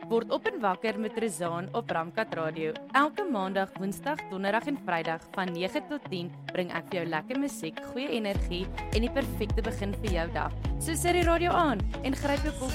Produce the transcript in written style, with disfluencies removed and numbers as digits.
Word op en wakker met Rezaan op Ramkat Radio. Elke maandag, woensdag, donderdag en vrydag van 9 tot 10 bring ek vir jou lekker musiek, goeie energie en die perfekte begin vir jou dag. So sit die radio aan en gryp jou koffie.